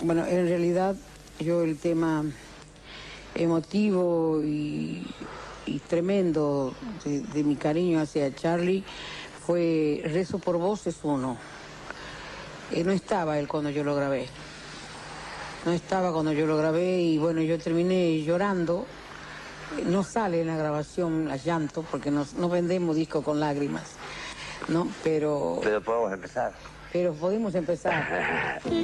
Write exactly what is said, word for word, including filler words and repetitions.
Bueno, en realidad yo el tema emotivo y, y tremendo de, de mi cariño hacia Charly fue Rezo por Vos es uno. Eh, no estaba él cuando yo lo grabé. No estaba cuando yo lo grabé y bueno, yo terminé llorando. No sale en la grabación a llanto porque no, no vendemos disco con lágrimas, ¿no? Pero... Pero podemos empezar. Pero podemos empezar.